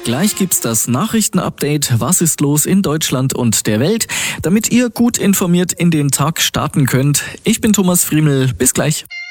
Gleich gibt's das Nachrichtenupdate. Was ist los in Deutschland und der Welt? Damit ihr gut informiert in den Tag starten könnt. Ich bin Thomas Friemel. Bis gleich.